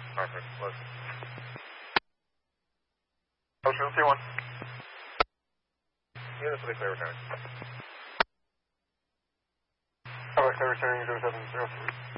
Perfect. Listen. Ocean C1. Units for the clear returning. Clear returning 0703.